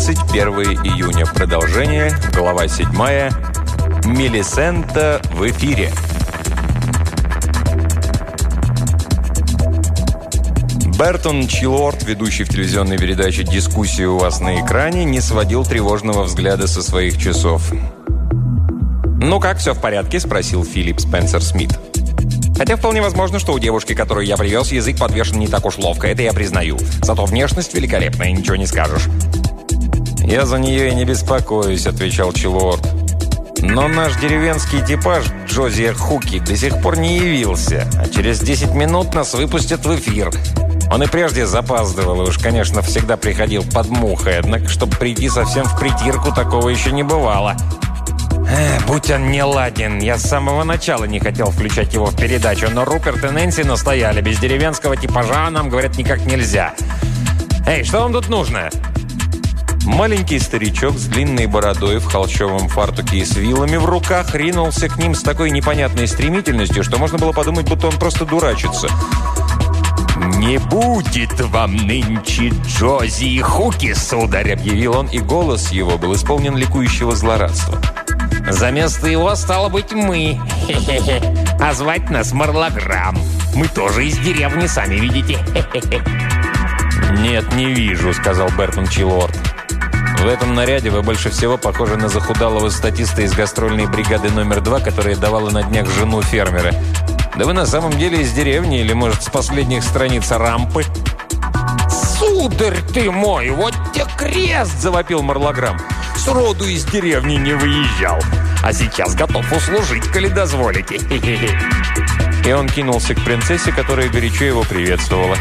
31 июня. Продолжение. Глава 7. Мелисента в эфире. Бертон Чилуорт, ведущий в телевизионной передаче «Дискуссии у вас на экране», не сводил тревожного взгляда со своих часов. «Ну как, все в порядке?» – спросил Филипп Спенсер Смит. «Хотя вполне возможно, что у девушки, которую я привез, язык подвешен не так уж ловко, это я признаю. Зато внешность великолепная, ничего не скажешь». «Я за нее и не беспокоюсь», – отвечал Чилуорт. «Но наш деревенский типаж Джозия Хуки до сих пор не явился, а через 10 минут нас выпустят в эфир. Он и прежде запаздывал, и уж, конечно, всегда приходил под мухой, однако, чтобы прийти совсем в притирку, такого еще не бывало. Будь он не ладен, я с самого начала не хотел включать его в передачу, но Руперт и Нэнси настояли, без деревенского типажа нам, говорят, никак нельзя. Эй, что вам тут нужно?» Маленький старичок с длинной бородой в холщовом фартуке и с вилами в руках ринулся к ним с такой непонятной стремительностью, что можно было подумать, будто он просто дурачится. «Не будет вам нынче Джози и Хуки, сударь!» – объявил он, и голос его был исполнен ликующего злорадства. «За место его стало быть мы. Хе-хе-хе. А звать нас Марлаграм. Мы тоже из деревни, сами видите. Хе-хе-хе». «Нет, не вижу», – сказал Бертон Чилуорт. «В этом наряде вы больше всего похожи на захудалого статиста из гастрольной бригады номер 2, которая давала на днях жену фермера. Да вы на самом деле из деревни или, может, с последних страниц рампы?» «Сударь ты мой, вот те крест!» – завопил Марлаграм. «Сроду из деревни не выезжал, а сейчас готов услужить, коли дозволите». И он кинулся к принцессе, которая горячо его приветствовала.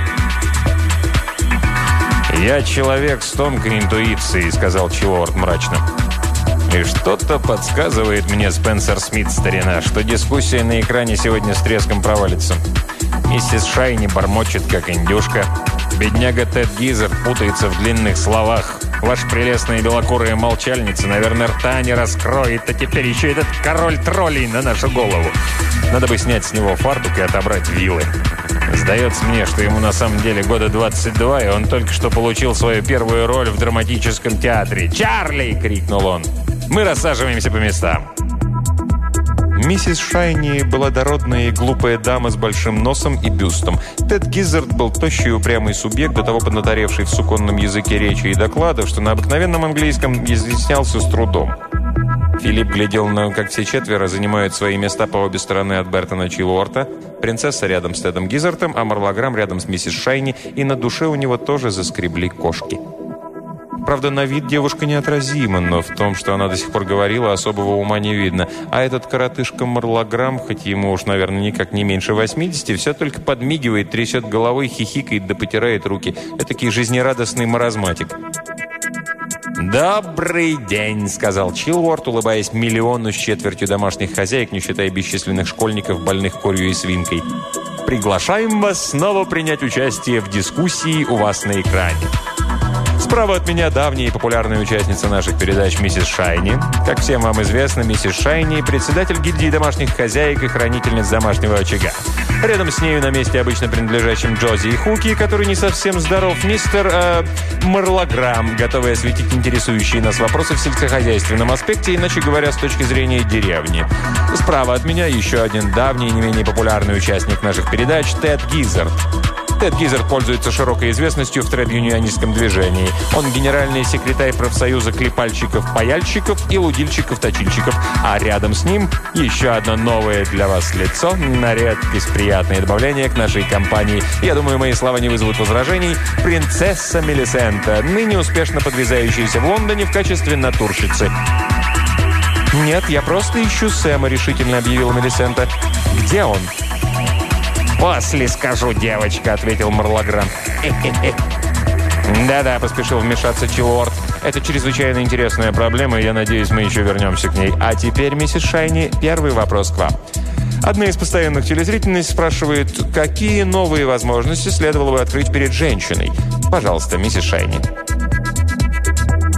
«Я человек с тонкой интуицией», – сказал Чилуорт мрачно. «И что-то подсказывает мне, Спенсер Смит, старина, что дискуссия на экране сегодня с треском провалится. Миссис Шайни бормочет, как индюшка. Бедняга Тед Гизер путается в длинных словах. Ваша прелестная белокурая молчальница, наверное, рта не раскроет, а теперь еще этот король троллей на нашу голову. Надо бы снять с него фартук и отобрать вилы. Сдается мне, что ему на самом деле года 22, и он только что получил свою первую роль в драматическом театре. «Чарли!» — крикнул он. «Мы рассаживаемся по местам». Миссис Шайни была дородная и глупая дама с большим носом и бюстом. Тед Гиззард был тощий и упрямый субъект, до того поднаторевший в суконном языке речи и докладов, что на обыкновенном английском изъяснялся с трудом. Филипп глядел на, как все четверо занимают свои места по обе стороны от Бертона Чилуорта. Принцесса рядом с Тедом Гиззартом, а Марлаграм рядом с миссис Шайни, и на душе у него тоже заскребли кошки. Правда, на вид девушка неотразима, но в том, что она до сих пор говорила, особого ума не видно. А этот коротышка Марлаграм, хоть ему уж, наверное, никак не меньше 80, все только подмигивает, трясет головой, хихикает да потирает руки. Этакий жизнерадостный маразматик. «Добрый день», — сказал Чилуорт, улыбаясь миллиону с четвертью домашних хозяек, не считая бесчисленных школьников, больных корью и свинкой. «Приглашаем вас снова принять участие в дискуссии у вас на экране. Справа от меня давняя и популярная участница наших передач миссис Шайни. Как всем вам известно, миссис Шайни – председатель гильдии домашних хозяек и хранительниц домашнего очага. Рядом с нею на месте, обычно принадлежащем Джози и Хуки, который не совсем здоров, мистер Марлаграм, готовый осветить интересующие нас вопросы в сельскохозяйственном аспекте, иначе говоря, с точки зрения деревни. Справа от меня еще один давний и не менее популярный участник наших передач – Тед Гиззард. Тед Гиззард пользуется широкой известностью в тред-юнионистском движении. Он генеральный секретарь профсоюза клепальщиков-паяльщиков и лудильщиков-точильщиков. А рядом с ним еще одно новое для вас лицо, на редкость приятное добавление к нашей компании. Я думаю, мои слова не вызовут возражений. Принцесса Мелисента, ныне успешно подвязающаяся в Лондоне в качестве натурщицы. «Нет, я просто ищу Сэма», — решительно объявила Мелисента. «Где он?» «После скажу, девочка», — ответил Марлаграм. «Да-да», — поспешил вмешаться Чилуорт. «Это чрезвычайно интересная проблема, и я надеюсь, мы еще вернемся к ней. А теперь, миссис Шайни, первый вопрос к вам. Одна из постоянных телезрительниц спрашивает, какие новые возможности следовало бы открыть перед женщиной? Пожалуйста, миссис Шайни».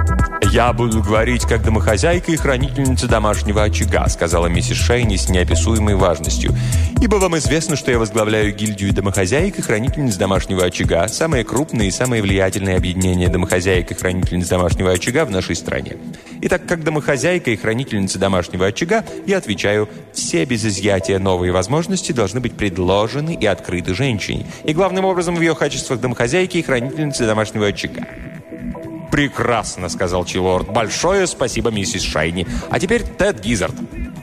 «Я буду говорить как домохозяйка и хранительница домашнего очага», сказала миссис Шайни с неописуемой важностью. «Ибо вам известно, что я возглавляю гильдию домохозяек и хранительниц домашнего очага, самое крупное и самое влиятельное объединение домохозяек и хранительниц домашнего очага в нашей стране. Итак, как домохозяйка и хранительница домашнего очага, я отвечаю, все без изъятия новые возможности должны быть предложены и открыты женщине, и главным образом в ее качествах домохозяйки и хранительницы домашнего очага». «Прекрасно», — сказал Чилорд. «Большое спасибо, миссис Шайни. А теперь Тед Гиззард».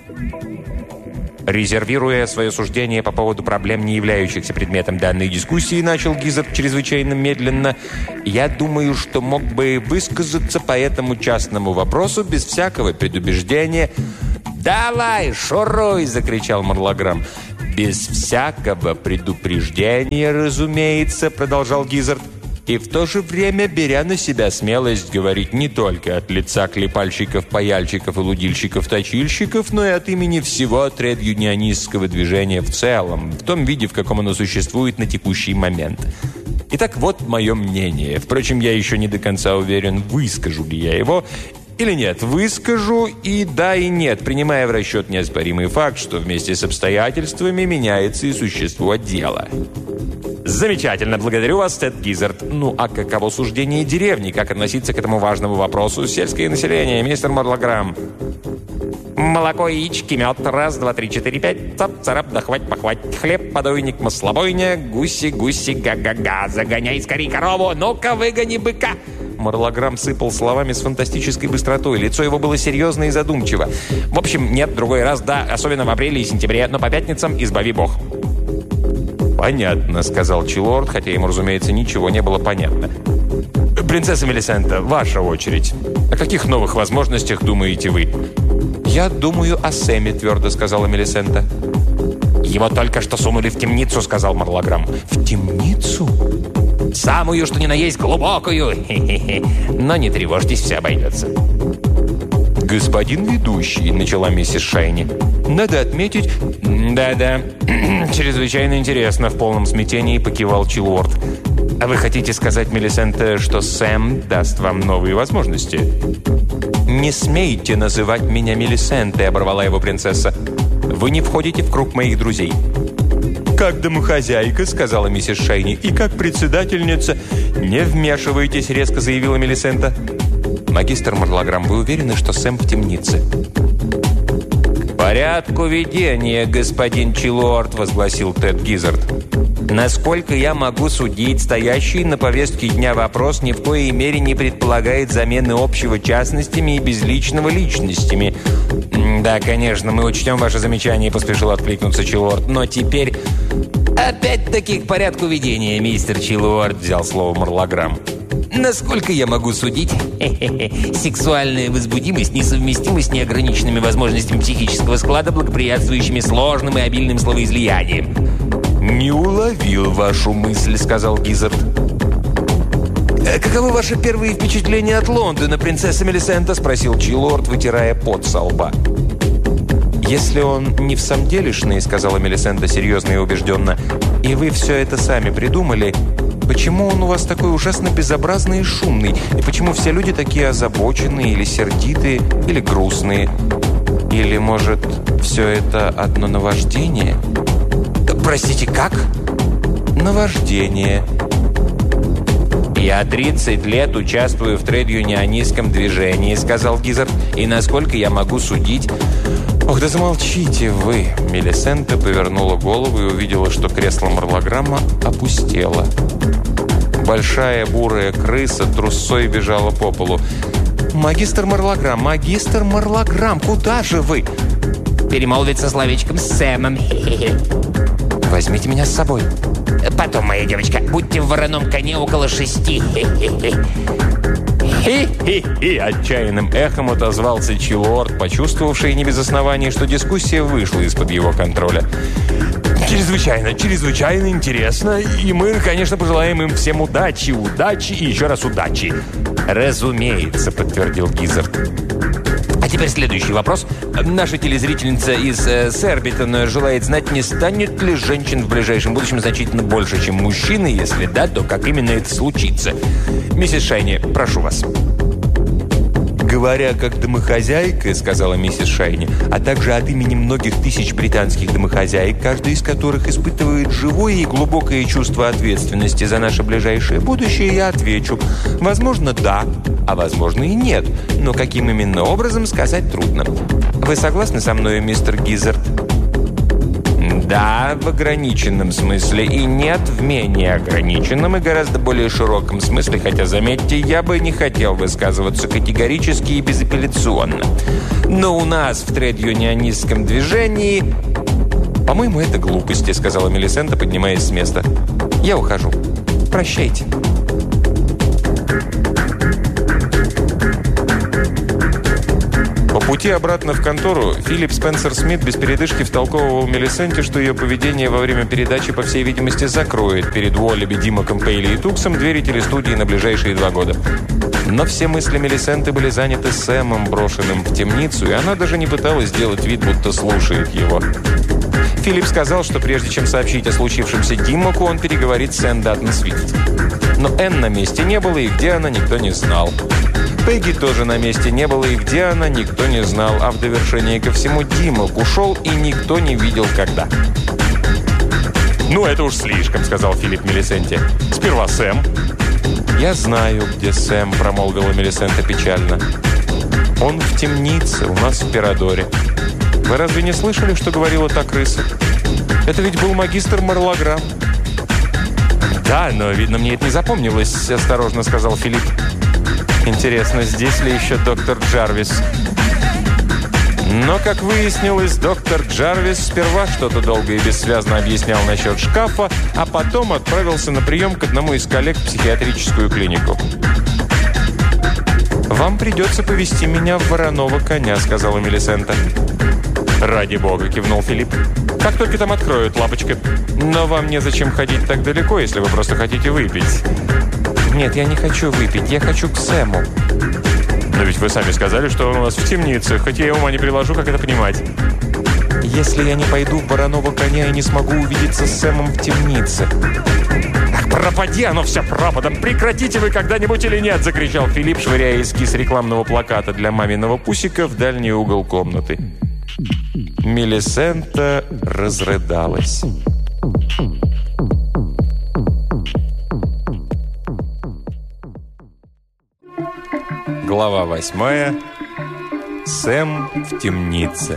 Резервируя свое суждение по поводу проблем, не являющихся предметом данной дискуссии, начал Гиззард чрезвычайно медленно, «я думаю, что мог бы высказаться по этому частному вопросу без всякого предубеждения». «Давай, шуруй!» — закричал Марлограмм. «Без всякого предупреждения, разумеется», — продолжал Гиззард. «И в то же время беря на себя смелость говорить не только от лица клепальщиков, паяльщиков и лудильщиков-точильщиков, но и от имени всего тред-юнионистского движения в целом, в том виде, в каком оно существует на текущий момент. Итак, вот мое мнение. Впрочем, я еще не до конца уверен, выскажу ли я его или нет. Выскажу и да, и нет, принимая в расчет неоспоримый факт, что вместе с обстоятельствами меняется и существо дела». «Замечательно, благодарю вас, Тед Гиззард. Ну, а каково суждение деревни? Как относиться к этому важному вопросу? Сельское население, мистер Марлограмм». «Молоко, яички, мед. Раз, два, три, четыре, пять. Цап-царап, да хвать-похвать. Хлеб, подойник, маслобойня. Гуси-гуси, га-га-га. Загоняй скорей корову. Ну-ка, выгони быка». Марлограмм сыпал словами с фантастической быстротой. Лицо его было серьезно и задумчиво. «В общем, нет, другой раз, да, особенно в апреле и сентябре, но по пятницам избави Бог». «Понятно», — сказал Чилорд, хотя ему, разумеется, ничего не было понятно. «Принцесса Мелисента, ваша очередь. О каких новых возможностях думаете вы?» «Я думаю о Сэме», — твердо сказала Мелисента. «Его только что сунули в темницу», — сказал Марлограмм. «В темницу?» «Самую, что ни на есть, глубокую. Хе-хе-хе. Но не тревожьтесь, все обойдется». «Господин ведущий», — начала миссис Шайни, — «надо отметить...» «Да-да, чрезвычайно интересно», — в полном смятении покивал Чилорд. «А вы хотите сказать, Мелисента, что Сэм даст вам новые возможности?» «Не смейте называть меня Мелисентой», — оборвала его принцесса. «Вы не входите в круг моих друзей». «Как домохозяйка», — сказала миссис Шайни, — «и как председательница...» «Не вмешивайтесь», — резко заявила Мелисента. «Магистр Марлограмм, вы уверены, что Сэм в темнице?» «Порядку ведения, господин Чилорд», — возгласил Тед Гиззард. «Насколько я могу судить, стоящий на повестке дня вопрос ни в коей мере не предполагает замены общего частностями и безличного личностями». «Да, конечно, мы учтем ваше замечание», — поспешил откликнуться Чилорд. «Но теперь...» «Опять-таки к порядку ведения, мистер Чилорд», — взял слово Марлограмм. «Насколько я могу судить, сексуальная возбудимость несовместима с неограниченными возможностями психического склада, благоприятствующими сложным и обильным словоизлиянием». «Не уловил вашу мысль», — сказал Гиззард. «Каковы ваши первые впечатления от Лондона, принцесса Мелисента?» — спросил Чилорд, вытирая пот со лба. «Если он не в самом делешный», — сказала Мелисента серьезно и убежденно, — «и вы все это сами придумали, почему он у вас такой ужасно безобразный и шумный? И почему все люди такие озабоченные или сердитые, или грустные? Или, может, все это одно наваждение?» «Простите, как?» «Наваждение». «Я 30 лет участвую в тред-юнионистском движении», — сказал Гиззард. «И насколько я могу судить...» «Ох, да замолчите вы!» Мелисента повернула голову и увидела, что кресло Марлограмма опустело. Большая бурая крыса трусцой бежала по полу. «Магистр Марлограмм, куда же вы?» «Перемолвиться словечком с Сэмом. Возьмите меня с собой». «Потом, моя девочка, будьте в вороном коне около 6. «Хи-хи-хи!» — отчаянным эхом отозвался Чилорд, почувствовавший не без оснований, что дискуссия вышла из-под его контроля. «Чрезвычайно интересно, и мы, конечно, пожелаем им всем удачи и еще раз удачи». «Разумеется», — подтвердил Гиззард. «А теперь следующий вопрос. Наша телезрительница из Сербитона желает знать, не станет ли женщин в ближайшем будущем значительно больше, чем мужчины? Если да, то как именно это случится? Миссис Шайни, прошу вас». «Говоря как домохозяйка, — сказала миссис Шайни, — а также от имени многих тысяч британских домохозяек, каждая из которых испытывает живое и глубокое чувство ответственности за наше ближайшее будущее, я отвечу: возможно, да, а возможно и нет, но каким именно образом, сказать трудно. Вы согласны со мной, мистер Гиззард?» «Да, в ограниченном смысле, и нет, в менее ограниченном и гораздо более широком смысле, хотя, заметьте, я бы не хотел высказываться категорически и безапелляционно. Но у нас в тред-юнионистском движении...» «По-моему, это глупости», — сказала Мелисента, поднимаясь с места. «Я ухожу. Прощайте». По пути обратно в контору Филипп Спенсер Смит без передышки втолковывал Мелисенте, что ее поведение во время передачи, по всей видимости, закроет перед Уоллеби, Димоком, Пейли и Туксом двери телестудии на ближайшие 2 года. Но все мысли Мелисенты были заняты Сэмом, брошенным в темницу, и она даже не пыталась сделать вид, будто слушает его. Филипп сказал, что прежде чем сообщить о случившемся Димоку, он переговорит с Энн Даттон Свифт. Но Энн на месте не было, и где она, никто не знал. Пегги тоже на месте не было, и где она, никто не знал. А в довершение ко всему Димок ушел, и никто не видел, когда. «Ну, это уж слишком», — сказал Филипп Мелисенте. «Сперва Сэм». «Я знаю, где Сэм», — промолвила Мелисента печально. «Он в темнице, у нас в Пирадоре. Вы разве не слышали, что говорила та крыса? Это ведь был магистр Марлаграм». «Да, но, видно, мне это не запомнилось», — осторожно сказал Филипп. «Интересно, здесь ли еще доктор Джарвис?» Но, как выяснилось, доктор Джарвис сперва что-то долго и бессвязно объяснял насчет шкафа, а потом отправился на прием к одному из коллег в психиатрическую клинику. «Вам придется повезти меня в вороного коня», — сказала Мелисента. «Ради бога», — кивнул Филипп. «Как только там откроют, лапочка. Но вам незачем ходить так далеко, если вы просто хотите выпить». «Нет, я не хочу выпить, я хочу к Сэму». «Но ведь вы сами сказали, что он у нас в темнице, хоть я ума не приложу, как это понимать». «Если я не пойду в вороного коня, я не смогу увидеться с Сэмом в темнице». «Ах, пропади оно все пропадом! Прекратите вы когда-нибудь или нет!» — закричал Филипп, швыряя эскиз рекламного плаката для маминого пусика в дальний угол комнаты. Мелисента разрыдалась. Глава 8. Сэм в темнице.